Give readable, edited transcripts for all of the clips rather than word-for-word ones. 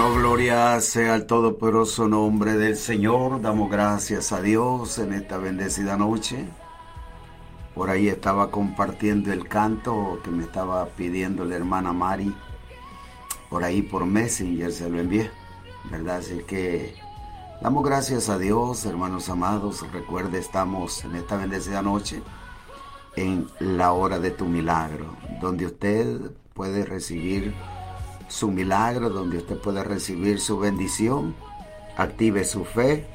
Oh, gloria sea al todopoderoso nombre del Señor. Damos gracias a Dios en esta bendecida noche. Por ahí estaba compartiendo el canto que me estaba pidiendo la hermana Mari. Por ahí por Messenger se lo envié, ¿verdad? Así que damos gracias a Dios, hermanos amados. Recuerde, estamos en esta bendecida noche en la hora de tu milagro, donde usted puede recibir su milagro, donde usted puede recibir su bendición. Active su fe,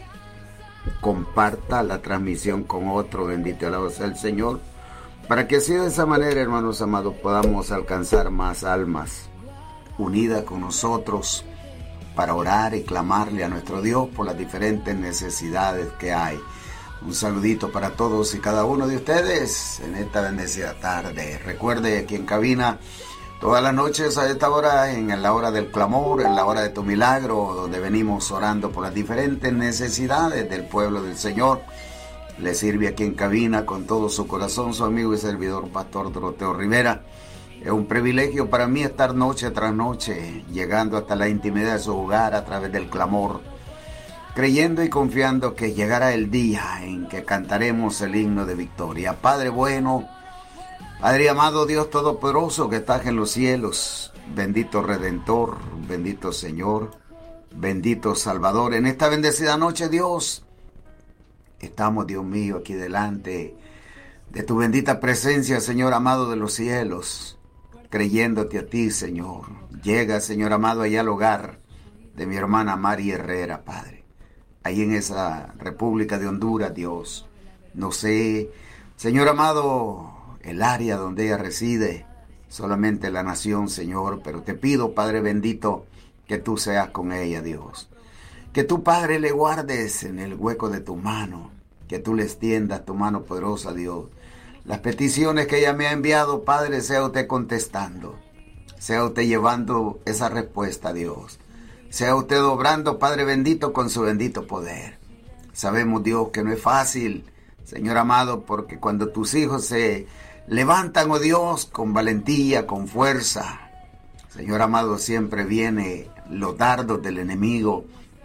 comparta la transmisión con otro, bendito alabado sea el Señor, para que así de esa manera, hermanos amados, podamos alcanzar más almas unidas con nosotros para orar y clamarle a nuestro Dios por las diferentes necesidades que hay. Un saludito para todos y cada uno de ustedes en esta bendecida tarde. Recuerde, aquí en cabina, todas las noches a esta hora, en la hora del clamor, en la hora de tu milagro, donde venimos orando por las diferentes necesidades del pueblo del Señor. Le sirve aquí en cabina con todo su corazón su amigo y servidor, Pastor Doroteo Rivera. Es un privilegio para mí estar noche tras noche, llegando hasta la intimidad de su hogar a través del clamor, creyendo y confiando que llegará el día en que cantaremos el himno de victoria. Padre bueno, Padre amado, Dios todopoderoso que estás en los cielos, bendito Redentor, bendito Señor, bendito Salvador. En esta bendecida noche, Dios, estamos, Dios mío, aquí delante de tu bendita presencia, Señor amado de los cielos, creyéndote a ti, Señor. Llega, Señor amado, allá al hogar de mi hermana Mari Herrera, Padre, ahí en esa República de Honduras, Dios. No sé, Señor amado, el área donde ella reside, solamente la nación, Señor, pero te pido, Padre bendito, que tú seas con ella, Dios. Que tú, Padre, le guardes en el hueco de tu mano, que tú le extiendas tu mano poderosa, Dios. Las peticiones que ella me ha enviado, Padre, sea usted contestando, sea usted llevando esa respuesta, Dios. Sea usted obrando, Padre bendito, con su bendito poder. Sabemos, Dios, que no es fácil, Señor amado, porque cuando tus hijos se levantan, oh Dios, con valentía, con fuerza, Señor amado, siempre viene los dardos del enemigo.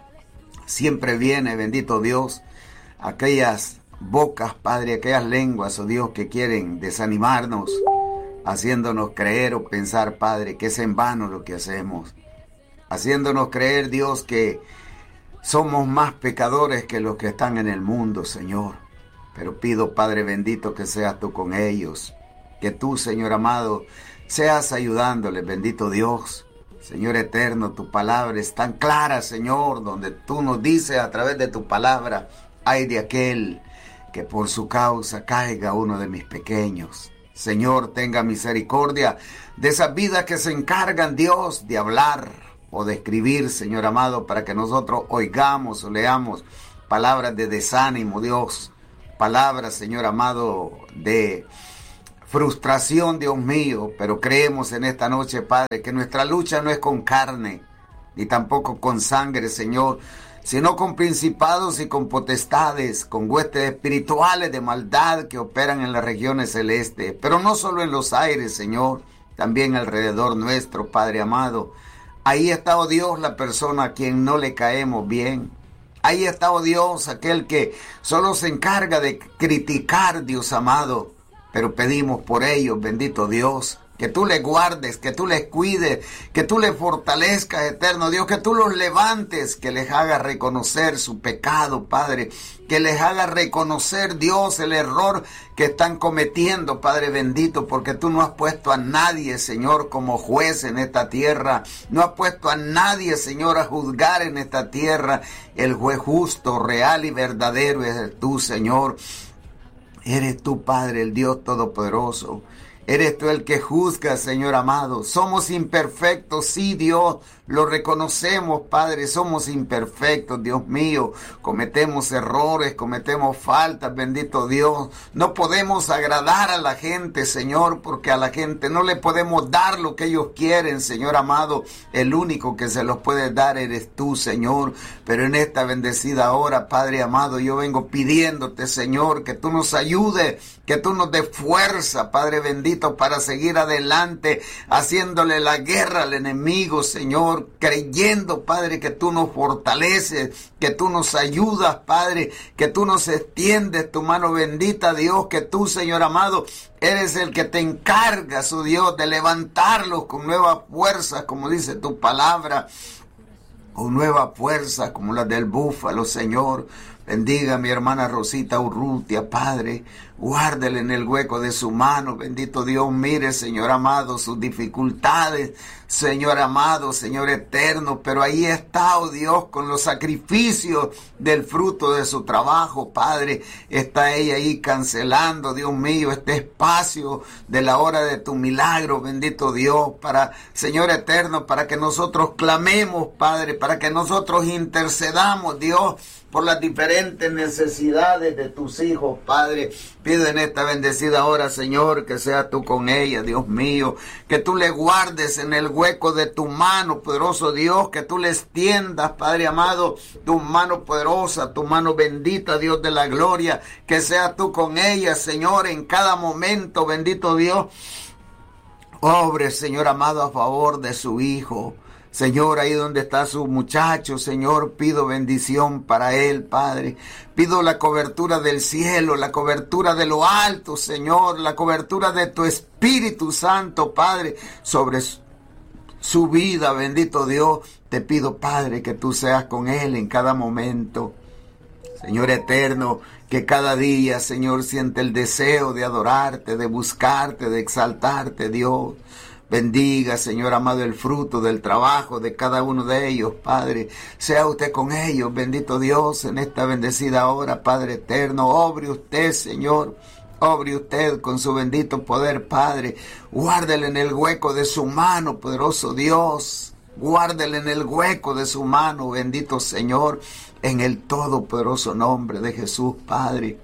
Siempre viene, bendito Dios, aquellas bocas, Padre, aquellas lenguas, oh Dios, que quieren desanimarnos, haciéndonos creer o pensar, Padre, que es en vano lo que hacemos. Haciéndonos creer, Dios, que somos más pecadores que los que están en el mundo, Señor. Pero pido, Padre bendito, que seas tú con ellos. Que tú, Señor amado, seas ayudándoles, bendito Dios. Señor eterno, tu palabra es tan clara, Señor, donde tú nos dices a través de tu palabra: ay de aquel que por su causa caiga uno de mis pequeños. Señor, tenga misericordia de esas vidas que se encargan, Dios, de hablar o de escribir, Señor amado, para que nosotros oigamos o leamos palabras de desánimo, Dios. Palabras, Señor amado, de frustración, Dios mío. Pero creemos en esta noche, Padre, que nuestra lucha no es con carne, ni tampoco con sangre, Señor, sino con principados y con potestades, con huestes espirituales de maldad que operan en las regiones celestes, pero no solo en los aires, Señor, también alrededor nuestro, Padre amado. Ahí está, oh Dios, la persona a quien no le caemos bien. Ahí está, oh Dios, aquel que solo se encarga de criticar, Dios amado. Pero pedimos por ellos, bendito Dios, que tú les guardes, que tú les cuides, que tú les fortalezcas, eterno Dios, que tú los levantes, que les hagas reconocer su pecado, Padre, que les hagas reconocer, Dios, el error que están cometiendo, Padre bendito, porque tú no has puesto a nadie, Señor, como juez en esta tierra, no has puesto a nadie, Señor, a juzgar en esta tierra. El juez justo, real y verdadero es tú, Señor. Eres tú, Padre, el Dios todopoderoso. Eres tú el que juzga, Señor amado. Somos imperfectos, sí, Dios, lo reconocemos, Padre, somos imperfectos, Dios mío. Cometemos errores, cometemos faltas, bendito Dios. No podemos agradar a la gente, Señor, porque a la gente no le podemos dar lo que ellos quieren, Señor amado. El único que se los puede dar eres tú, Señor. Pero en esta bendecida hora, Padre amado, yo vengo pidiéndote, Señor, que tú nos ayudes, que tú nos des fuerza, Padre bendito, para seguir adelante, haciéndole la guerra al enemigo, Señor. Señor, creyendo, Padre, que tú nos fortaleces, que tú nos ayudas, Padre, que tú nos extiendes tu mano bendita, Dios, que tú, Señor amado, eres el que te encargas, oh Dios, de levantarlos con nuevas fuerzas, como dice tu palabra, con nueva fuerza como la del búfalo, Señor. Bendiga a mi hermana Rosita Urrutia, Padre. Guárdele en el hueco de su mano. Bendito Dios, mire, Señor amado, sus dificultades, Señor amado, Señor eterno. Pero ahí está, oh Dios, con los sacrificios del fruto de su trabajo, Padre. Está ella ahí cancelando, Dios mío, este espacio de la hora de tu milagro, bendito Dios, para, Señor eterno, para que nosotros clamemos, Padre, para que nosotros intercedamos, Dios, por las diferentes necesidades de tus hijos, Padre. Pido en esta bendecida hora, Señor, que seas tú con ella, Dios mío, que tú le guardes en el hueco de tu mano, poderoso Dios, que tú le extiendas, Padre amado, tu mano poderosa, tu mano bendita, Dios de la gloria, que seas tú con ella, Señor, en cada momento, bendito Dios. Obre, Señor amado, a favor de su hijo. Señor, ahí donde está su muchacho, Señor, pido bendición para él, Padre. Pido la cobertura del cielo, la cobertura de lo alto, Señor, la cobertura de tu Espíritu Santo, Padre, sobre su vida, bendito Dios. Te pido, Padre, que tú seas con él en cada momento. Señor eterno, que cada día, Señor, siente el deseo de adorarte, de buscarte, de exaltarte, Dios. Bendiga, Señor amado, el fruto del trabajo de cada uno de ellos, Padre. Sea usted con ellos, bendito Dios, en esta bendecida hora, Padre eterno. Obre usted, Señor. Obre usted con su bendito poder, Padre. Guárdele en el hueco de su mano, poderoso Dios. Guárdele en el hueco de su mano, bendito Señor, en el todopoderoso nombre de Jesús, Padre.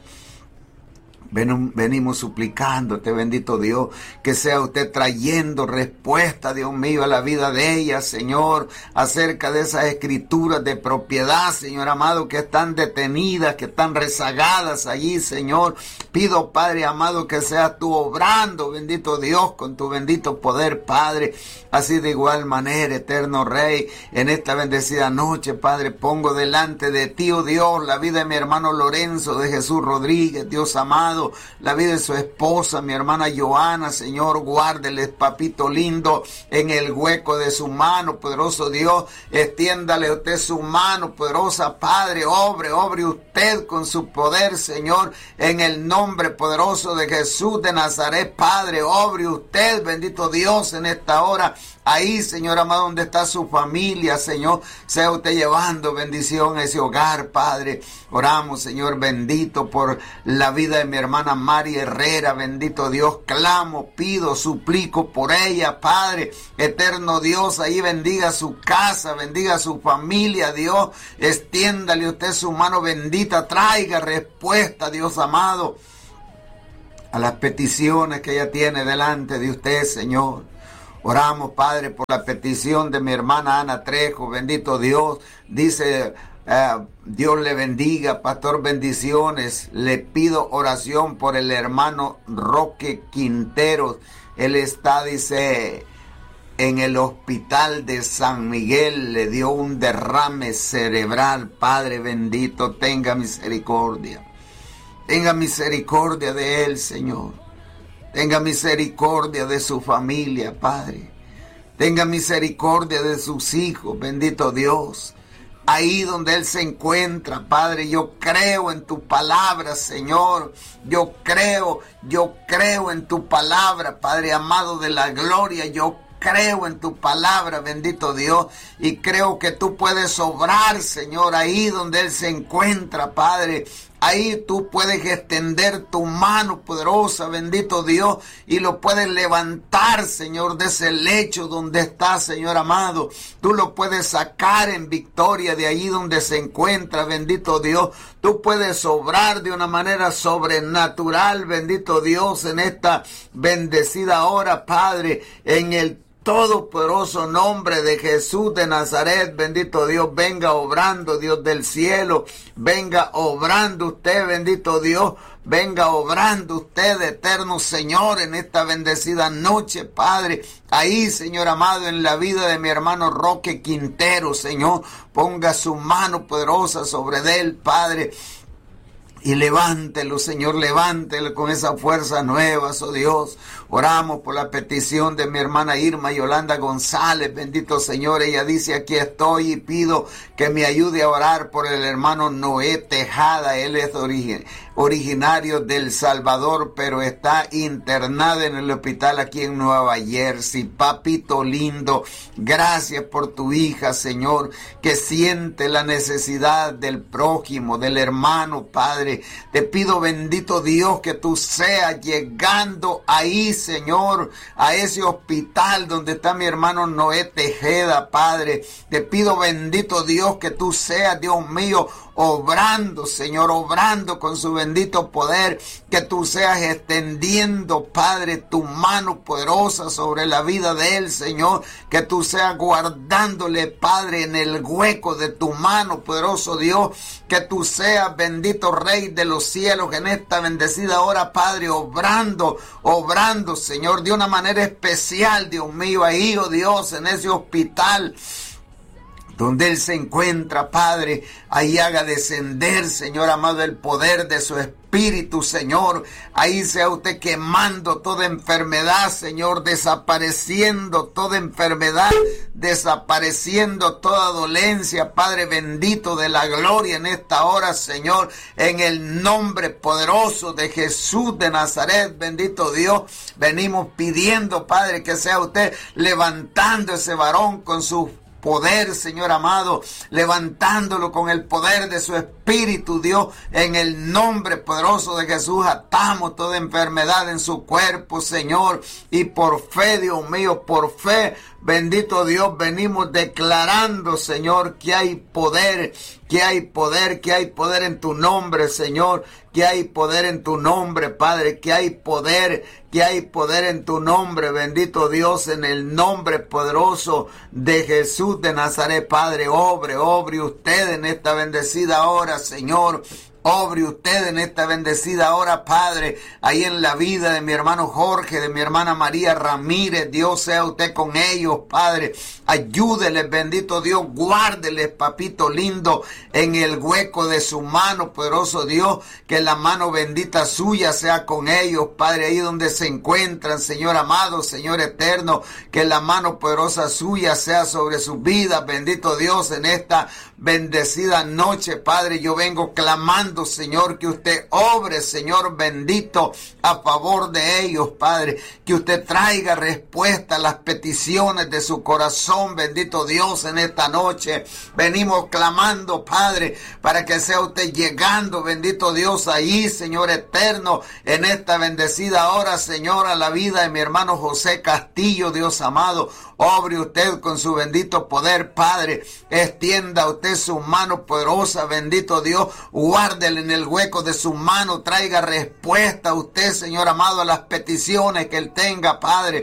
Venimos suplicándote, bendito Dios, que sea usted trayendo respuesta, Dios mío, a la vida de ella, Señor, acerca de esas escrituras de propiedad, Señor amado, que están detenidas, que están rezagadas allí, Señor. Pido, Padre amado, que seas tú obrando, bendito Dios, con tu bendito poder, Padre. Así de igual manera, eterno Rey, en esta bendecida noche, Padre, pongo delante de ti, oh Dios, la vida de mi hermano Lorenzo, de Jesús Rodríguez, Dios amado, la vida de su esposa, mi hermana Joana, Señor, guárdeles, papito lindo, en el hueco de su mano, poderoso Dios, extiéndale usted su mano, poderosa Padre, obre usted con su poder, Señor, en el nombre poderoso de Jesús de Nazaret, Padre, obre usted, bendito Dios, en esta hora. Ahí, Señor amado, donde está su familia, Señor, sea usted llevando bendición a ese hogar, Padre. Oramos, Señor bendito, por la vida de mi hermana Mari Herrera, bendito Dios. Clamo, pido, suplico por ella, Padre. Eterno Dios, ahí bendiga su casa, bendiga su familia, Dios. Extiéndale usted su mano bendita, traiga respuesta, Dios amado, a las peticiones que ella tiene delante de usted, Señor. Oramos, Padre, por la petición de mi hermana Ana Trejo, bendito Dios. Dice, Dios le bendiga, pastor, bendiciones. Le pido oración por el hermano Roque Quinteros. Él está, dice, en el hospital de San Miguel. Le dio un derrame cerebral. Padre bendito, tenga misericordia. Tenga misericordia de él, Señor. Tenga misericordia de su familia, Padre. Tenga misericordia de sus hijos, bendito Dios. Ahí donde él se encuentra, Padre, yo creo en tu palabra, Señor. Yo creo en tu palabra, Padre amado de la gloria. Yo creo en tu palabra, bendito Dios, y creo que tú puedes obrar, Señor, ahí donde él se encuentra, Padre. Ahí tú puedes extender tu mano poderosa, bendito Dios, y lo puedes levantar, Señor, de ese lecho donde está, Señor amado. Tú lo puedes sacar en victoria de allí donde se encuentra, bendito Dios. Tú puedes obrar de una manera sobrenatural, bendito Dios, en esta bendecida hora, Padre, en el todopoderoso nombre de Jesús de Nazaret, bendito Dios, venga obrando, Dios del cielo, venga obrando usted, bendito Dios, venga obrando usted, eterno Señor, en esta bendecida noche, Padre. Ahí, Señor amado, en la vida de mi hermano Roque Quintero, Señor, ponga su mano poderosa sobre él, Padre. Y levántelo, Señor, levántelo con esa fuerza nueva, oh Dios. Oramos por la petición de mi hermana Irma Yolanda González, bendito Señor. Ella dice, aquí estoy y pido que me ayude a orar por el hermano Noé Tejada. Él es originario del Salvador, pero está internado en el hospital aquí en Nueva Jersey. Papito lindo, gracias por tu hija, Señor, que siente la necesidad del prójimo, del hermano, Padre. Te pido, bendito Dios, que tú seas llegando ahí, Señor, a ese hospital donde está mi hermano Noé Tejeda, Padre. Te pido, bendito Dios, que tú seas, Dios mío, obrando, Señor, obrando con su bendito poder, que tú seas extendiendo, Padre, tu mano poderosa sobre la vida de él, Señor, que tú seas guardándole, Padre, en el hueco de tu mano, poderoso Dios, que tú seas, bendito Rey de los cielos, en esta bendecida hora, Padre, obrando, Señor, de una manera especial, Dios mío, ahí, oh Dios, en ese hospital donde él se encuentra, Padre, ahí haga descender, Señor amado, el poder de su Espíritu, Señor. Ahí sea usted quemando toda enfermedad, Señor, desapareciendo toda enfermedad, desapareciendo toda dolencia, Padre bendito de la gloria en esta hora, Señor, en el nombre poderoso de Jesús de Nazaret, bendito Dios. Venimos pidiendo, Padre, que sea usted levantando ese varón con su poder, Señor amado, levantándolo con el poder de su Espíritu, Dios, en el nombre poderoso de Jesús. Atamos toda enfermedad en su cuerpo, Señor, y por fe, Dios mío, por fe, bendito Dios, venimos declarando, Señor, que hay poder, que hay poder, que hay poder en tu nombre, Señor, que hay poder en tu nombre, Padre, que hay poder en tu nombre, bendito Dios, en el nombre poderoso de Jesús de Nazaret, Padre. Obre usted en esta bendecida hora, Señor. Obre usted en esta bendecida hora, Padre, ahí en la vida de mi hermano Jorge, de mi hermana María Ramírez. Dios sea usted con ellos, Padre. Ayúdeles, bendito Dios, guárdeles, papito lindo, en el hueco de su mano, poderoso Dios, que la mano bendita suya sea con ellos, Padre, ahí donde se encuentran, Señor amado, Señor eterno, que la mano poderosa suya sea sobre sus vidas, bendito Dios, en esta bendecida noche, Padre. Yo vengo clamando, Señor, que usted obre, Señor bendito, a favor de ellos, Padre, que usted traiga respuesta a las peticiones de su corazón, bendito Dios, en esta noche. Venimos clamando, Padre, para que sea usted llegando, bendito Dios, ahí, Señor eterno, en esta bendecida hora, Señor, a la vida de mi hermano José Castillo, Dios amado. Obre usted con su bendito poder, Padre. Extienda usted su mano poderosa, bendito Dios. Guárdele en el hueco de su mano. Traiga respuesta a usted, Señor amado, a las peticiones que él tenga, Padre.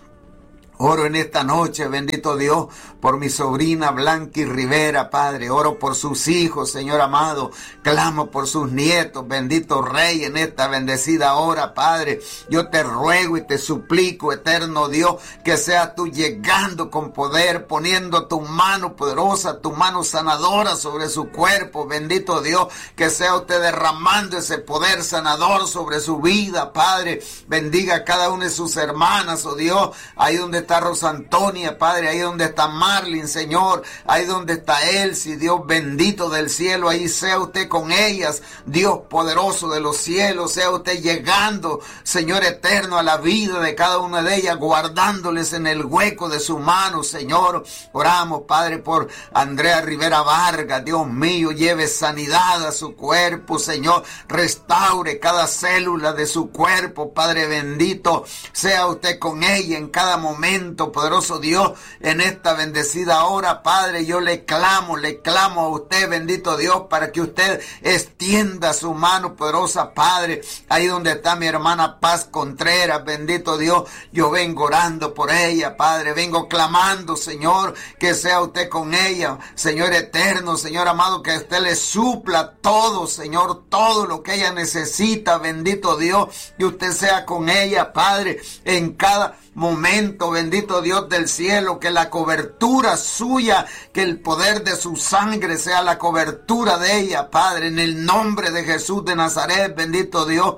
Oro en esta noche, bendito Dios, por mi sobrina Blanqui Rivera, Padre. Oro por sus hijos, Señor amado. Clamo por sus nietos, bendito Rey, en esta bendecida hora, Padre. Yo te ruego y te suplico, eterno Dios, que seas tú llegando con poder, poniendo tu mano poderosa, tu mano sanadora sobre su cuerpo, bendito Dios, que sea usted derramando ese poder sanador sobre su vida, Padre. Bendiga a cada una de sus hermanas, oh Dios, ahí donde está Rosa Antonia, Padre, ahí donde está Marlin, Señor, ahí donde está Elsie, Dios bendito del cielo, ahí sea usted con ellas, Dios poderoso de los cielos, sea usted llegando, Señor eterno, a la vida de cada una de ellas, guardándoles en el hueco de su mano, Señor. Oramos, Padre, por Andrea Rivera Vargas, Dios mío, lleve sanidad a su cuerpo, Señor, restaure cada célula de su cuerpo, Padre bendito, sea usted con ella en cada momento, momento, poderoso Dios, en esta bendecida hora, Padre, yo le clamo a usted, bendito Dios, para que usted extienda su mano poderosa, Padre, ahí donde está mi hermana Paz Contreras, bendito Dios, yo vengo orando por ella, Padre, vengo clamando, Señor, que sea usted con ella, Señor eterno, Señor amado, que usted le supla todo, Señor, todo lo que ella necesita, bendito Dios, que usted sea con ella, Padre, en cada momento, bendito Dios del cielo, que la cobertura suya, que el poder de su sangre sea la cobertura de ella, Padre, en el nombre de Jesús de Nazaret, bendito Dios.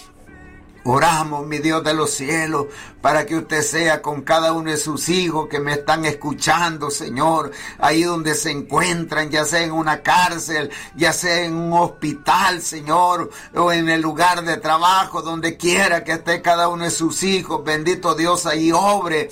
Oramos, mi Dios de los cielos, para que usted sea con cada uno de sus hijos que me están escuchando, Señor, ahí donde se encuentran, ya sea en una cárcel, ya sea en un hospital, Señor, o en el lugar de trabajo, donde quiera que esté cada uno de sus hijos, bendito Dios, ahí obre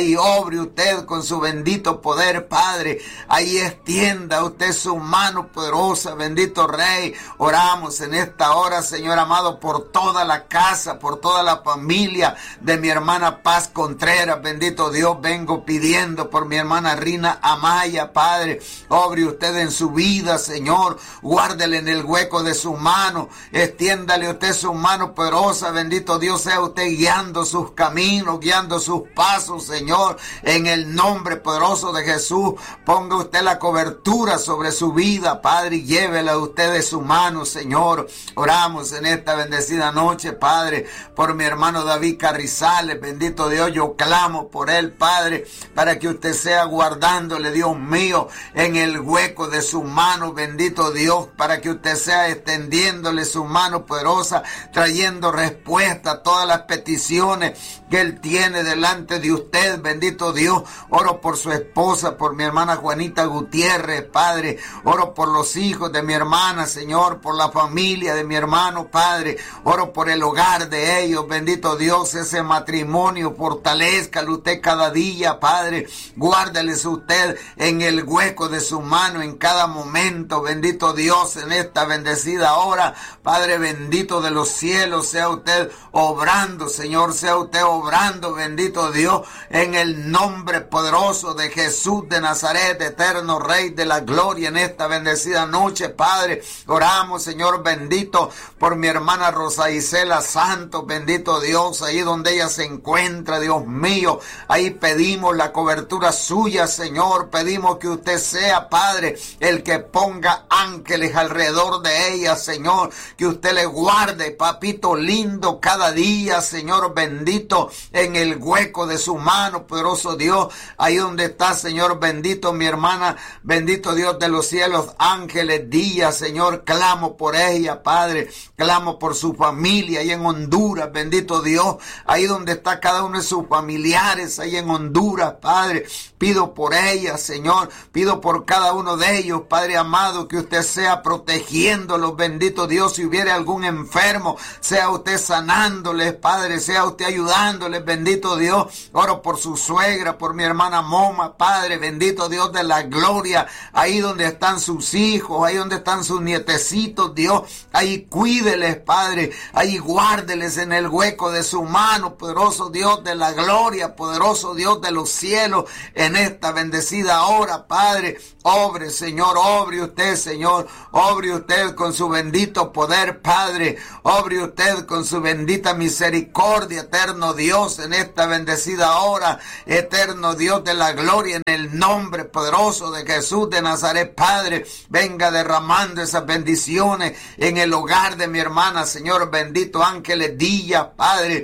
usted con su bendito poder, Padre, ahí extienda usted su mano poderosa, bendito Rey. Oramos en esta hora, Señor amado, por toda la casa, por toda la familia de mi hermana Paz Contreras, bendito Dios, vengo pidiendo por mi hermana Rina Amaya, Padre, obre usted en su vida, Señor, guárdele en el hueco de su mano, extiéndale usted su mano poderosa, bendito Dios, sea usted guiando sus caminos, guiando sus pasos, Señor, en el nombre poderoso de Jesús, ponga usted la cobertura sobre su vida, Padre, y llévela usted de su mano, Señor. Oramos en esta bendecida noche, Padre, por mi hermano David Carrizales, bendito Dios, yo clamo por él, Padre, para que usted sea guardándole, Dios mío, en el hueco de su mano, bendito Dios, para que usted sea extendiéndole su mano poderosa, trayendo respuesta a todas las peticiones que él tiene delante de usted, bendito Dios. Oro por su esposa, por mi hermana Juanita Gutiérrez, Padre, oro por los hijos de mi hermana, Señor, por la familia de mi hermano, Padre, oro por el hogar de ellos, bendito Dios, ese matrimonio, fortalezcalo usted cada día, Padre, guárdeles usted en el hueco de su mano en cada momento, bendito Dios, en esta bendecida hora, Padre bendito de los cielos, sea usted obrando, Señor, sea usted obrando, bendito Dios, en el nombre poderoso de Jesús de Nazaret, eterno Rey de la gloria, en esta bendecida noche, Padre, oramos, Señor bendito, por mi hermana Rosa Isela Santos, bendito Dios, ahí donde ella se encuentra, Dios mío, ahí pedimos la cobertura suya, Señor, pedimos que usted sea, Padre, el que ponga ángeles alrededor de ella, Señor, que usted le guarde, papito lindo, cada día, Señor bendito, en el hueco de su mano, poderoso Dios, ahí donde está, Señor bendito, mi hermana, bendito Dios de los cielos, Ángeles Díaz, Señor, clamo por ella, Padre, clamo por su familia, ahí en Honduras, bendito Dios, ahí donde está cada uno de sus familiares, ahí en Honduras, Padre, pido por ella, Señor, pido por cada uno de ellos, Padre amado, que usted sea protegiéndolos, bendito Dios, si hubiera algún enfermo, sea usted sanándoles, Padre, sea usted ayudándoles, bendito Dios, oro por su suegra, por mi hermana Moma, Padre, bendito Dios de la gloria, ahí donde están sus hijos, ahí donde están sus nietecitos, Dios, ahí cuídeles, Padre, ahí guárdeles en el hueco de su mano, poderoso Dios de la gloria, poderoso Dios de los cielos, en esta bendecida hora, Padre, obre, Señor, obre usted, Señor, obre usted con su bendito poder, Padre, obre usted con su bendita misericordia, eterno Dios, en esta bendecida hora, eterno Dios de la gloria, en el nombre poderoso de Jesús de Nazaret, Padre, venga derramando esas bendiciones en el hogar de mi hermana, Señor, bendito Ángeles Díaz, Padre.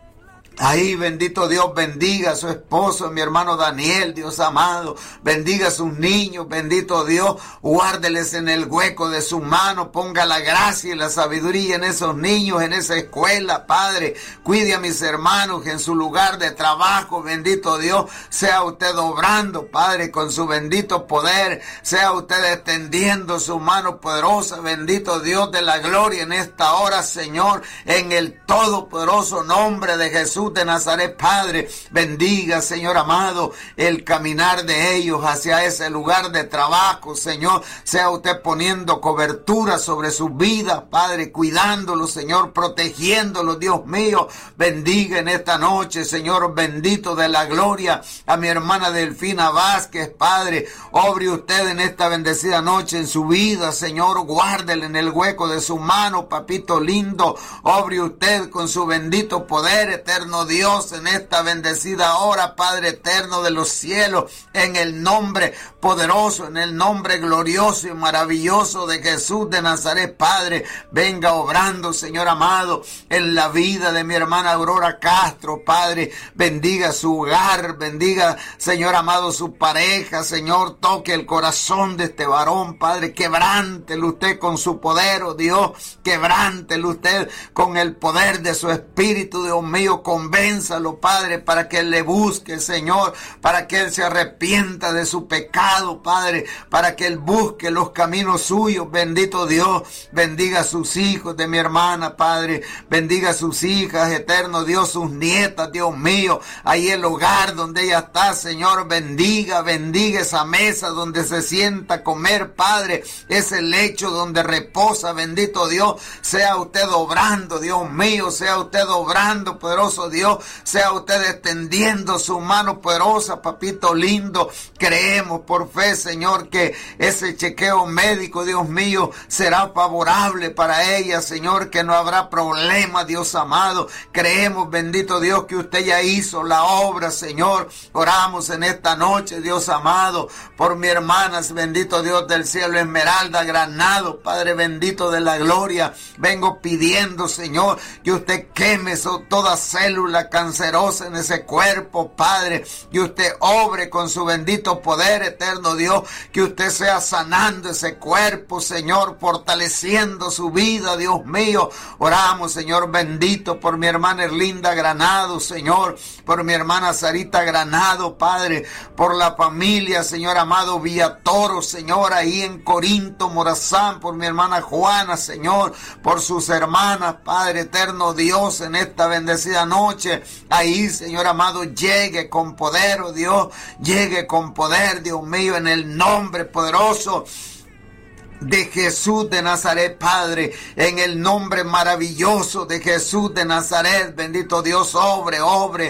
Ahí, bendito Dios, bendiga a su esposo, mi hermano Daniel, Dios amado, bendiga a sus niños, bendito Dios, guárdeles en el hueco de su mano, ponga la gracia y la sabiduría en esos niños, en esa escuela, Padre, cuide a mis hermanos en su lugar de trabajo, bendito Dios, sea usted obrando, Padre, con su bendito poder, sea usted extendiendo su mano poderosa, bendito Dios de la gloria en esta hora, Señor, en el todopoderoso nombre de Jesús Jesús de Nazaret, Padre, bendiga, Señor amado, el caminar de ellos hacia ese lugar de trabajo, Señor. Sea usted poniendo cobertura sobre sus vidas, Padre, cuidándolos, Señor, protegiéndolos, Dios mío. Bendiga en esta noche, Señor, bendito de la gloria, a mi hermana Delfina Vázquez, Padre. Obre usted en esta bendecida noche en su vida, Señor. Guárdele en el hueco de su mano, papito lindo. Obre usted con su bendito poder, eterno Dios, en esta bendecida hora, Padre eterno de los cielos, en el nombre poderoso, en el nombre glorioso y maravilloso de Jesús de Nazaret, Padre. Venga obrando, Señor amado, en la vida de mi hermana Aurora Castro, Padre. Bendiga su hogar, bendiga, Señor amado, su pareja, Señor. Toque el corazón de este varón, Padre. Quebrántelo usted con su poder, oh Dios. Quebrántelo usted con el poder de su espíritu, Dios mío. Convénzalo, Padre, para que él le busque, Señor, para que él se arrepienta de su pecado, Padre, para que él busque los caminos suyos. Bendito Dios. Bendiga a sus hijos de mi hermana, Padre. Bendiga a sus hijas, eterno Dios, sus nietas, Dios mío. Ahí el hogar donde ella está, Señor. Bendiga esa mesa donde se sienta a comer, Padre. Ese lecho donde reposa, bendito Dios. Sea usted obrando, Dios mío. Sea usted obrando, poderoso Dios. Sea usted extendiendo su mano poderosa, papito lindo. Creemos por fe, Señor, que ese chequeo médico, Dios mío, será favorable para ella, Señor, que no habrá problema, Dios amado. Creemos, bendito Dios, que usted ya hizo la obra, Señor. Oramos en esta noche, Dios amado, por mi hermana, bendito Dios del cielo, Esmeralda Granado, Padre bendito de la gloria. Vengo pidiendo, Señor, que usted queme toda célula cancerosa en ese cuerpo, Padre, que usted obre con su bendito poder, eterno Dios, que usted sea sanando ese cuerpo, Señor, fortaleciendo su vida, Dios mío. Oramos, Señor bendito, por mi hermana Erlinda Granado, Señor, por mi hermana Sarita Granado, Padre, por la familia, Señor amado, Villatoro, Señor, ahí en Corinto, Morazán, por mi hermana Juana, Señor, por sus hermanas, Padre eterno Dios, en esta bendecida noche, ahí, Señor amado, llegue con poder, oh Dios, llegue con poder, Dios mío, en el nombre poderoso de Jesús de Nazaret, Padre, en el nombre maravilloso de Jesús de Nazaret, bendito Dios, obre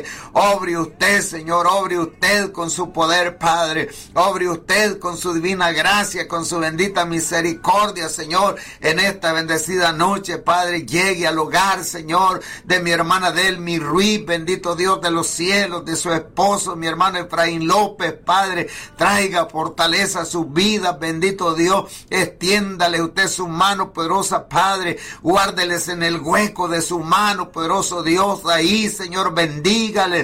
usted, Señor, obre usted con su poder, Padre, obre usted con su divina gracia, con su bendita misericordia, Señor, en esta bendecida noche, Padre. Llegue al hogar, Señor, de mi hermana Delmi Ruiz, bendito Dios de los cielos, de su esposo, mi hermano Efraín López, Padre, traiga fortaleza a sus vidas, bendito Dios. Extiéndale usted su mano poderosa, Padre. Guárdeles en el hueco de su mano, poderoso Dios. Ahí, Señor, bendígale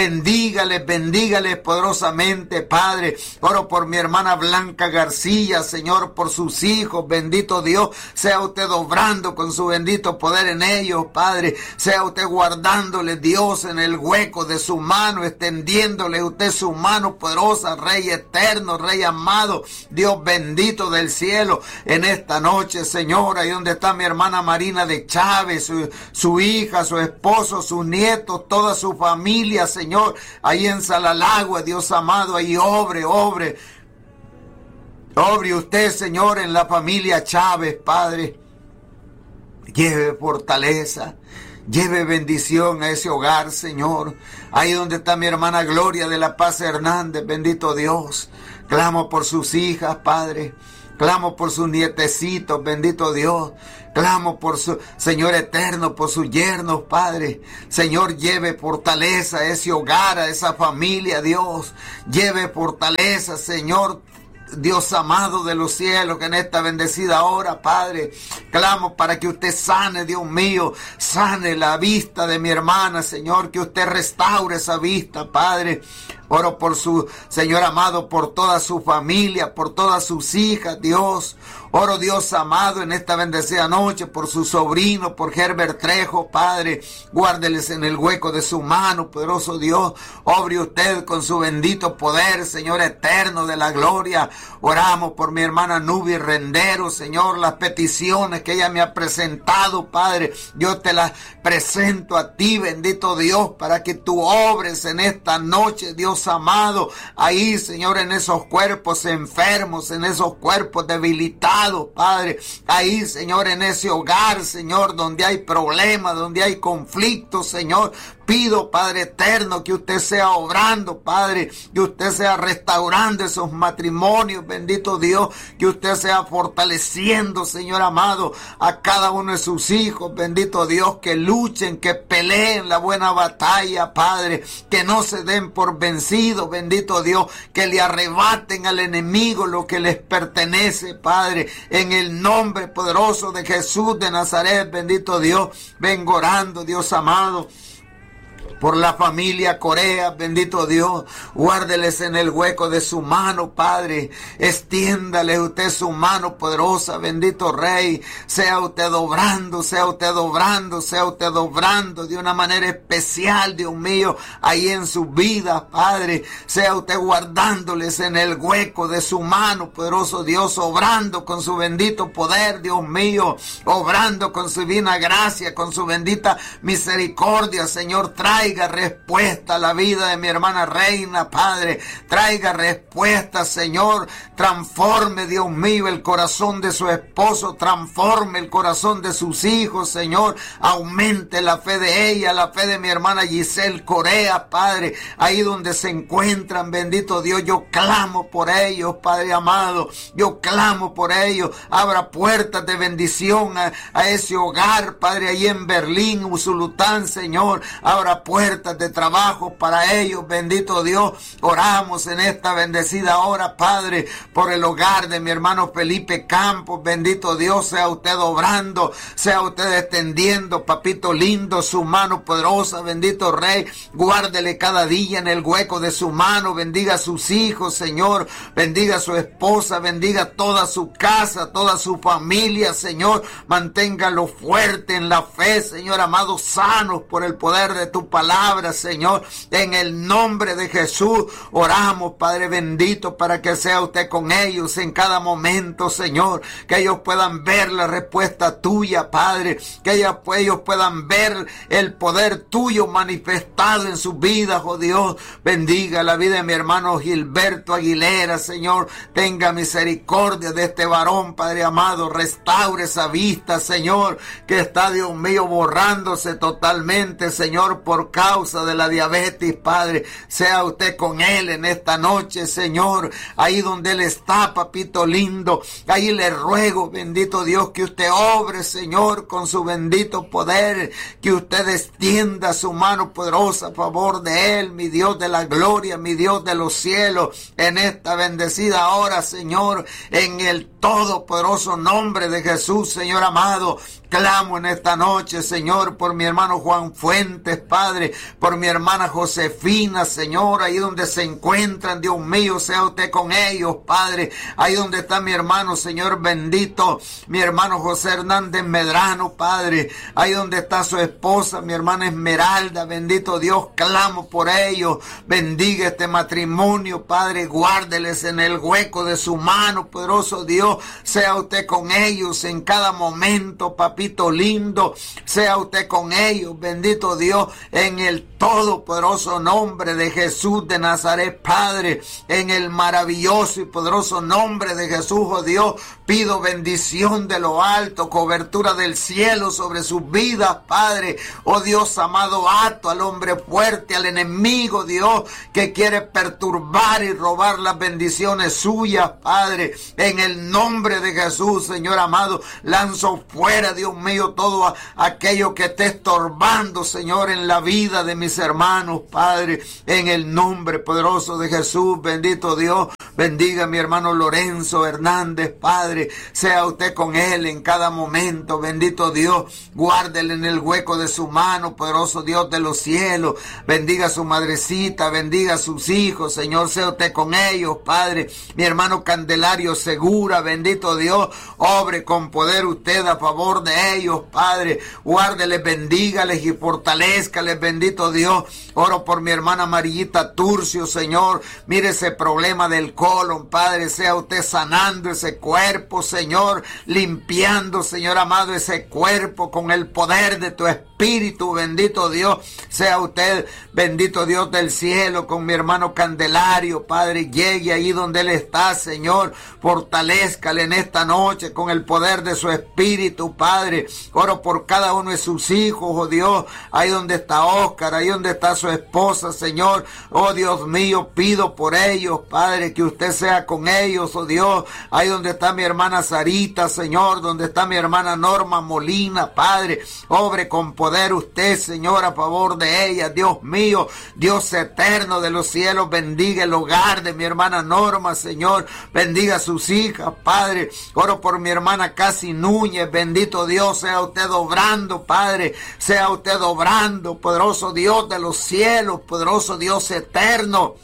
poderosamente, Padre. Oro por mi hermana Blanca García, Señor, por sus hijos, bendito Dios. Sea usted obrando con su bendito poder en ellos, Padre. Sea usted guardándole, Dios, en el hueco de su mano, extendiéndole usted su mano poderosa, Rey eterno, Rey amado, Dios bendito del cielo. En esta noche, Señor, ahí donde está mi hermana Marina de Chávez, su hija, su esposo, sus nietos, toda su familia, Señor, ahí en Salalagua, Dios amado, ahí obre usted, Señor, en la familia Chávez, Padre. Lleve fortaleza, lleve bendición a ese hogar, Señor. Ahí donde está mi hermana Gloria de la Paz Hernández, bendito Dios. Clamo por sus hijas, Padre. Clamo por sus nietecitos, bendito Dios. Clamo por su Señor eterno, por sus yernos, Padre. Señor, lleve fortaleza a ese hogar, a esa familia, Dios. Lleve fortaleza, Señor, Dios amado de los cielos, que en esta bendecida hora, Padre, clamo para que usted sane, Dios mío, sane la vista de mi hermana, Señor, que usted restaure esa vista, Padre. Oro por su, Señor amado, por toda su familia, por todas sus hijas, Dios. Oro, Dios amado, en esta bendecida noche por su sobrino, por Herbert Trejo, Padre. Guárdeles en el hueco de su mano, poderoso Dios. Obre usted con su bendito poder, Señor eterno de la gloria. Oramos por mi hermana Nubi Rendero, Señor, las peticiones que ella me ha presentado, Padre. Yo te las presento a ti, bendito Dios, para que tú obres en esta noche, Dios amado. Ahí, Señor, en esos cuerpos enfermos, en esos cuerpos debilitados, Padre, ahí, Señor, en ese hogar, Señor, donde hay problemas, donde hay conflictos, Señor, pido, Padre eterno, que usted sea obrando, Padre, que usted sea restaurando esos matrimonios, bendito Dios, que usted sea fortaleciendo, Señor amado, a cada uno de sus hijos, bendito Dios, que luchen, que peleen la buena batalla, Padre, que no se den por vencidos, bendito Dios, que le arrebaten al enemigo lo que les pertenece, Padre, en el nombre poderoso de Jesús de Nazaret, bendito Dios, vengo orando, Dios amado, por la familia Corea, bendito Dios, guárdeles en el hueco de su mano, Padre, extiéndale usted su mano poderosa, bendito Rey, sea usted obrando, sea usted obrando, sea usted obrando de una manera especial, Dios mío, ahí en su vida, Padre, sea usted guardándoles en el hueco de su mano, poderoso Dios, obrando con su bendito poder, Dios mío, obrando con su divina gracia, con su bendita misericordia, Señor, traiga respuesta a la vida de mi hermana Reina, Padre, traiga respuesta, Señor, transforme, Dios mío, el corazón de su esposo, transforme el corazón de sus hijos, Señor, aumente la fe de ella, la fe de mi hermana Giselle Corea, Padre, ahí donde se encuentran, bendito Dios, yo clamo por ellos, Padre amado, yo clamo por ellos, abra puertas de bendición a ese hogar, Padre, ahí en Berlín, Usulután, Señor, abra puertas de trabajo para ellos, bendito Dios, oramos en esta bendecida hora, Padre, por el hogar de mi hermano Felipe Campos, bendito Dios, sea usted obrando, sea usted extendiendo, papito lindo, su mano poderosa, bendito Rey, guárdele cada día en el hueco de su mano, bendiga a sus hijos, Señor, bendiga a su esposa, bendiga toda su casa, toda su familia, Señor, manténgalo fuerte en la fe, Señor amado, sanos por el poder de tu palabra, Señor, en el nombre de Jesús, oramos, Padre bendito, para que sea usted con ellos en cada momento, Señor, que ellos puedan ver la respuesta tuya, Padre, que ellos puedan ver el poder tuyo manifestado en sus vidas, oh Dios, bendiga la vida de mi hermano Gilberto Aguilera, Señor, tenga misericordia de este varón, Padre amado, restaure esa vista, Señor, que está, Dios mío, borrándose totalmente, Señor, por causa de la diabetes, Padre, sea usted con él en esta noche, Señor, ahí donde él está, papito lindo, ahí le ruego, bendito Dios, que usted obre, Señor, con su bendito poder, que usted extienda su mano poderosa a favor de él, mi Dios de la gloria, mi Dios de los cielos, en esta bendecida hora, Señor, en el todopoderoso nombre de Jesús, Señor amado, clamo en esta noche, Señor, por mi hermano Juan Fuentes, Padre, por mi hermana Josefina, Señor, ahí donde se encuentran, Dios mío, sea usted con ellos, Padre, ahí donde está mi hermano, Señor bendito, mi hermano José Hernández Medrano, Padre, ahí donde está su esposa, mi hermana Esmeralda, bendito Dios, clamo por ellos, bendiga este matrimonio, Padre, guárdeles en el hueco de su mano, poderoso Dios, sea usted con ellos en cada momento, papito lindo, sea usted con ellos, bendito Dios, en el todopoderoso nombre de Jesús de Nazaret, Padre, en el maravilloso y poderoso nombre de Jesús, oh Dios, pido bendición de lo alto, cobertura del cielo sobre sus vidas, Padre, oh Dios amado, ato al hombre fuerte, al enemigo, Dios, que quiere perturbar y robar las bendiciones suyas, Padre, en el nombre de Jesús, Señor amado, lanzo fuera, Dios mío, todo aquello que esté estorbando, Señor, en la vida vida de mis hermanos, Padre, en el nombre poderoso de Jesús, bendito Dios. Bendiga a mi hermano Lorenzo Hernández, Padre, sea usted con él en cada momento, bendito Dios, guárdele en el hueco de su mano, poderoso Dios de los cielos, bendiga a su madrecita, bendiga a sus hijos, Señor, sea usted con ellos, Padre, mi hermano Candelario Segura, bendito Dios, obre con poder usted a favor de ellos, Padre, guárdeles, bendígales y fortalezcales, bendito Dios. Oro por mi hermana Marillita Turcio, Señor, mire ese problema del colon, Padre, sea usted sanando ese cuerpo, Señor, limpiando, Señor amado, ese cuerpo con el poder de tu Espíritu, bendito Dios, sea usted, bendito Dios del cielo, con mi hermano Candelario, Padre, llegue ahí donde él está, Señor, fortalezcale en esta noche con el poder de su Espíritu, Padre. Oro por cada uno de sus hijos, oh Dios, ahí donde está Oscar, ahí donde está su esposa, Señor, oh Dios mío, pido por ellos, Padre, que usted sea con ellos, oh Dios, ahí donde está mi hermana Sarita, Señor, donde está mi hermana Norma Molina, Padre, obre con poder usted, Señor, a favor de ella, Dios mío, Dios eterno de los cielos, bendiga el hogar de mi hermana Norma, Señor, bendiga a sus hijas, Padre, oro por mi hermana Casi Núñez, bendito Dios, sea usted obrando, Padre, sea usted obrando, poderoso Dios de los cielos, poderoso Dios eterno,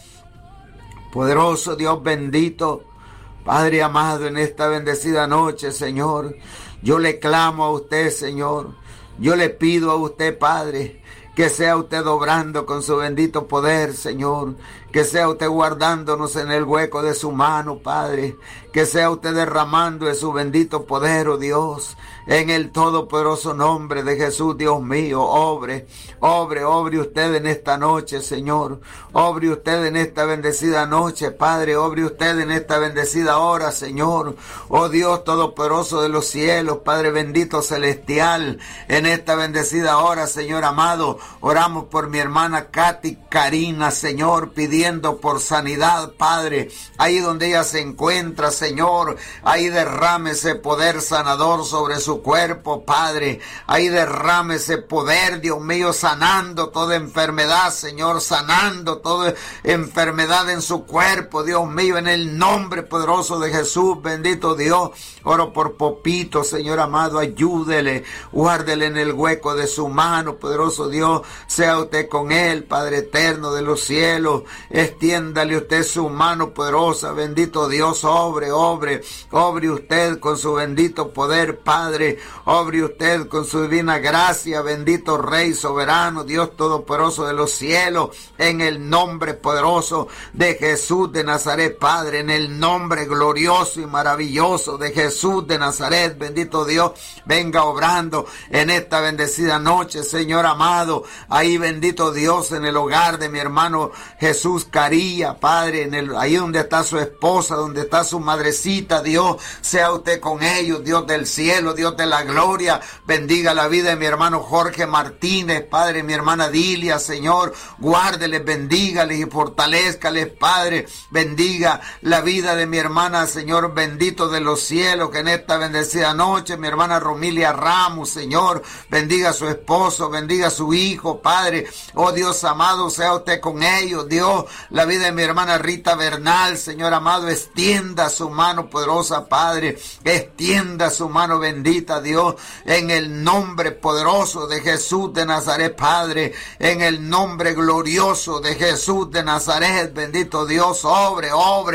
poderoso Dios bendito, Padre amado, en esta bendecida noche, Señor, yo le clamo a usted, Señor, yo le pido a usted, Padre, que sea usted obrando con su bendito poder, Señor, que sea usted guardándonos en el hueco de su mano, Padre, que sea usted derramando de su bendito poder, oh Dios, en el todopoderoso nombre de Jesús, Dios mío, obre usted en esta noche, Señor, obre usted en esta bendecida noche, Padre, obre usted en esta bendecida hora, Señor, oh Dios todopoderoso de los cielos, Padre bendito celestial, en esta bendecida hora, Señor amado, oramos por mi hermana Katy Karina, Señor, pidiendo por sanidad, Padre, ahí donde ella se encuentra, Señor, ahí derrame ese poder sanador sobre su cuerpo, Padre, ahí derrame ese poder, Dios mío, sanando toda enfermedad, Señor, sanando toda enfermedad en su cuerpo, Dios mío, en el nombre poderoso de Jesús, bendito Dios, oro por Popito, Señor amado, ayúdele, guárdele en el hueco de su mano, poderoso Dios, sea usted con él, Padre eterno de los cielos, extiéndale usted su mano poderosa, bendito Dios, obre usted con su bendito poder, Padre, obre usted con su divina gracia, bendito Rey soberano, Dios todopoderoso de los cielos, en el nombre poderoso de Jesús de Nazaret, Padre, en el nombre glorioso y maravilloso de Jesús de Nazaret, bendito Dios, venga obrando en esta bendecida noche, Señor amado, ahí bendito Dios, en el hogar de mi hermano Jesús Caría, Padre, ahí donde está su esposa, donde está su madrecita, Dios, sea usted con ellos, Dios del cielo, Dios de la gloria, bendiga la vida de mi hermano Jorge Martínez, Padre, mi hermana Dilia, Señor, guárdeles, bendígales y fortalezcales, Padre, bendiga la vida de mi hermana, Señor, bendito de los cielos, que en esta bendecida noche, mi hermana Romilia Ramos, Señor, bendiga a su esposo, bendiga a su hijo, Padre, oh Dios amado, sea usted con ellos, Dios, la vida de mi hermana Rita Bernal, Señor amado, extienda su mano poderosa, Padre, extienda su mano bendita, Dios, en el nombre poderoso de Jesús de Nazaret, Padre, en el nombre glorioso de Jesús de Nazaret, bendito Dios, obre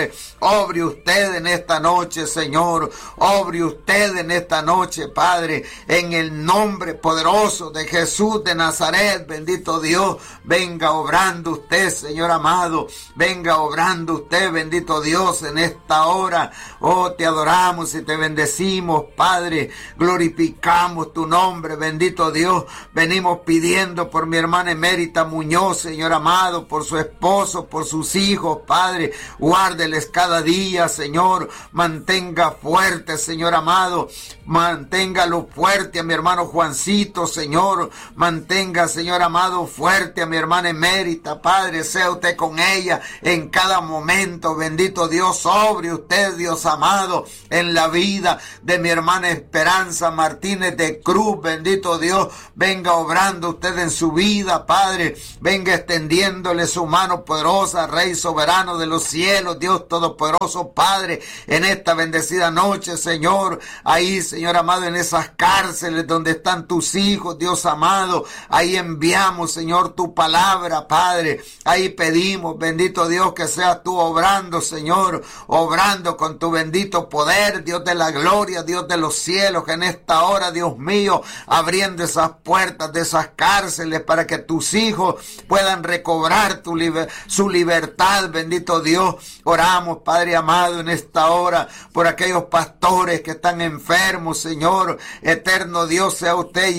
usted en esta noche, Señor, obre usted en esta noche, Padre, en el nombre poderoso de Jesús de Nazaret, bendito Dios, venga obrando usted, Señor amado, venga obrando usted, bendito Dios, en esta hora, oh, te adoramos y te bendecimos, Padre, glorificamos tu nombre, bendito Dios, venimos pidiendo por mi hermana Emérita Muñoz, Señor amado, por su esposo, por sus hijos, Padre, guárdeles cada día, Señor, mantenga fuerte, Señor amado, manténgalo fuerte a mi hermano Juancito, Señor, mantenga, Señor amado, fuerte a mi hermana Emérita, Padre, sea usted con ella en cada momento, bendito Dios, sobre usted, poder, Dios amado, en la vida de mi hermana Esperanza Martínez de Cruz. Bendito Dios, venga obrando usted en su vida, Padre. Venga extendiéndole su mano poderosa, Rey soberano de los cielos, Dios todopoderoso, Padre, en esta bendecida noche, Señor. Ahí, Señor amado, en esas cárceles donde están tus hijos, Dios amado, ahí enviamos, Señor, tu palabra, Padre. Ahí pedimos, bendito Dios, que seas tú obrando, Señor, obrando con tu bendito poder, Dios de la gloria, Dios de los cielos, que en esta hora, Dios mío, abriendo esas puertas de esas cárceles para que tus hijos puedan recobrar su libertad, bendito Dios. Oramos, Padre amado, en esta hora por aquellos pastores que están enfermos, Señor, eterno Dios, sea usted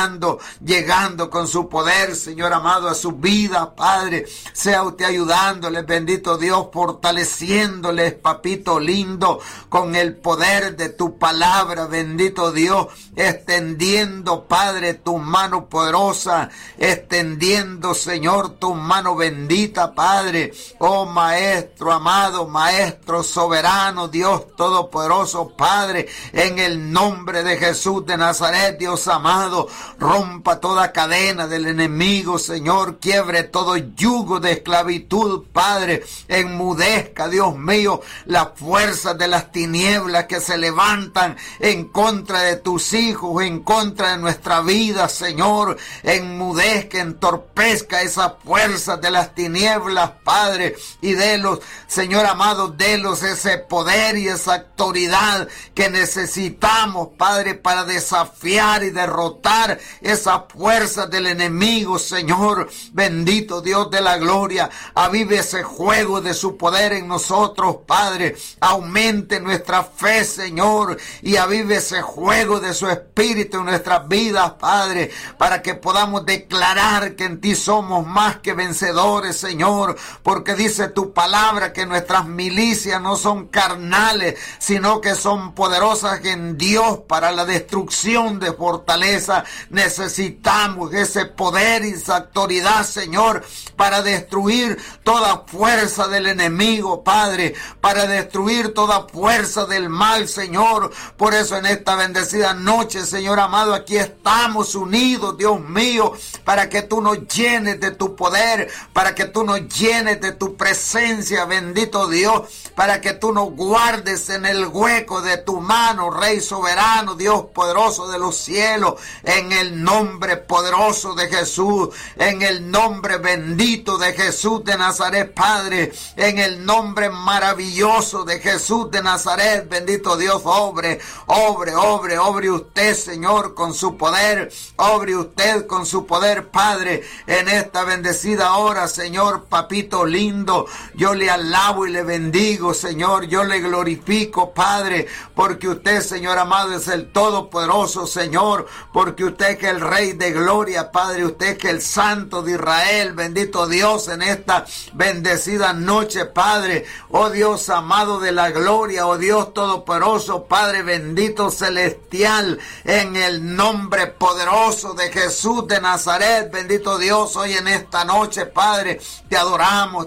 llegando con su poder, Señor amado, a su vida, Padre, sea usted ayudándoles, bendito Dios, fortaleciéndoles, papito lindo, con el poder de tu palabra, bendito Dios, extendiendo, Padre, tu mano poderosa, extendiendo, Señor, tu mano bendita, Padre, oh Maestro amado, Maestro soberano, Dios todopoderoso, Padre, en el nombre de Jesús de Nazaret, Dios amado, rompa toda cadena del enemigo, Señor, quiebre todo yugo de esclavitud, Padre, enmudezca, Dios mío, las fuerzas de las tinieblas que se levantan en contra de tus hijos, en contra de nuestra vida, Señor, enmudezca, entorpezca esas fuerzas de las tinieblas, Padre, y delos, Señor amado, delos ese poder y esa autoridad que necesitamos, Padre, para desafiar y derrotar esas fuerzas del enemigo, Señor, bendito Dios de la gloria, avive ese juego de su poder en nosotros, Padre, aumente nuestra fe, Señor, y avive ese juego de su espíritu en nuestras vidas, Padre, para que podamos declarar que en ti somos más que vencedores, Señor, porque dice tu palabra que nuestras milicias no son carnales, sino que son poderosas en Dios para la destrucción de fortaleza. Necesitamos ese poder y esa autoridad, Señor, para destruir toda fuerza del enemigo, Padre, para destruir toda fuerza del mal, Señor. Por eso en esta bendecida noche, Señor amado, aquí estamos unidos, Dios mío, para que tú nos llenes de tu poder, para que tú nos llenes de tu presencia, bendito Dios, para que tú nos guardes en el hueco de tu mano, Rey soberano, Dios poderoso de los cielos, en el nombre poderoso de Jesús, en el nombre bendito de Jesús de Nazaret, Padre, en el nombre maravilloso de Jesús de Nazaret, bendito Dios, obre usted, Señor, con su poder, obre usted con su poder, Padre, en esta bendecida hora, Señor, papito lindo, yo le alabo y le bendigo, Señor, yo le glorifico, Padre, porque usted, Señor amado, es el todopoderoso, Señor, porque usted es el Rey de gloria, Padre, usted es el Santo de Israel, bendito Dios, en esta bendecida noche, Padre, oh Dios amado de la gloria, oh Dios todopoderoso, Padre bendito celestial, en el nombre poderoso de Jesús de Nazaret, bendito Dios, hoy en esta noche, Padre, te adoramos,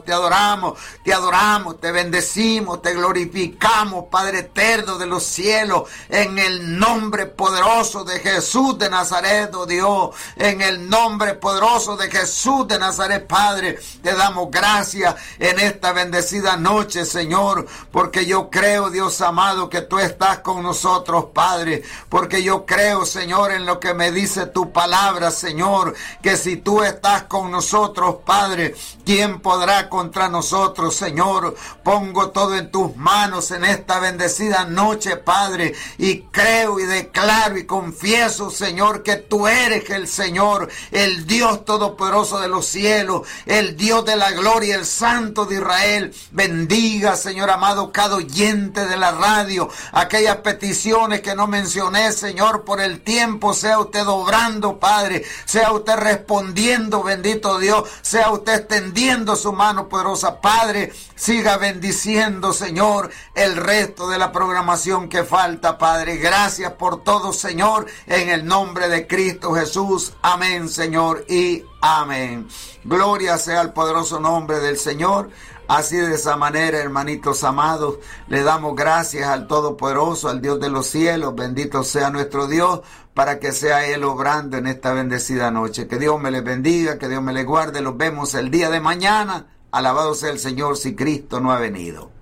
te bendecimos, te glorificamos, Padre eterno de los cielos, en el nombre poderoso de Jesús de Nazaret, oh Dios, en el nombre poderoso de Jesús de Nazaret, Padre, te damos gracias en esta bendecida noche, Señor, porque yo creo, Dios amado, que tú estás con nosotros, Padre, porque yo creo, Señor, en lo que me dice tu palabra, Señor, que si tú estás con nosotros, Padre, ¿quién podrá contra nosotros, Señor? Pongo todo en tus manos en esta bendecida noche, Padre, y creo y declaro y confieso, Señor, que tú eres el Señor, el Dios todopoderoso de los cielos, el Dios de la gloria, el Santo de Israel. Bendiga, Señor amado, cada oyente de la radio, aquellas peticiones que no mencioné, Señor, por el tiempo, sea usted obrando, Padre, sea usted respondiendo, bendito Dios, sea usted extendiendo su mano poderosa, Padre, siga bendiciendo, Señor, el resto de la programación que falta, Padre. Gracias por todo, Señor, en el nombre de Cristo Jesús. Amén, Señor, y amén. Gloria sea al poderoso nombre del Señor. Así de esa manera, hermanitos amados, le damos gracias al Todopoderoso, al Dios de los cielos. Bendito sea nuestro Dios, para que sea Él obrando en esta bendecida noche. Que Dios me les bendiga, que Dios me les guarde. Los vemos el día de mañana. Alabado sea el Señor si Cristo no ha venido.